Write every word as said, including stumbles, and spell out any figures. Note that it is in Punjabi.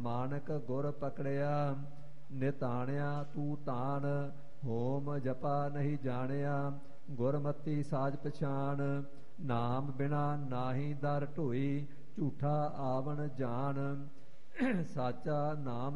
ਮਾਨਕ ਗੁਰ ਪਕੜਿਆ। ਨਿਤਾਣਿਆ ਤੂੰ ਤਾਨ ਹੋਮ ਜਪਾ ਨਹੀਂ ਜਾਣਿਆ। ਗੁਰਮਤੀ ਸਾਜ ਪਛਾਣ ਨਾਮ ਬਿਨਾ ਨਾਹੀ ਦਰ ਢੋਈ। ਝੂਠਾ ਆਵਣ ਜਾਨ ਸਾਚਾ ਨਾਮ